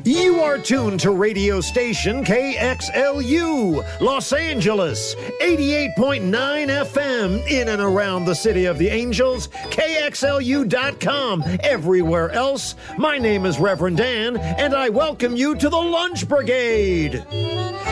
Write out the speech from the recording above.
You are tuned to radio station KXLU, Los Angeles, 88.9 FM, in and around the City of the Angels, KXLU.com, everywhere else. My name is Reverend Dan, and I welcome you to the Lunch Brigade.